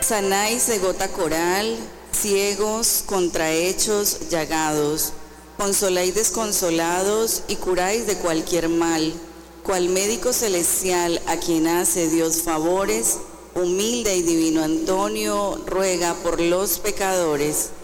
Sanáis de gota coral, ciegos, contrahechos, llagados. Consoláis desconsolados y curáis de cualquier mal. Cual médico celestial a quien hace Dios favores, humilde y divino Antonio, ruega por los pecadores,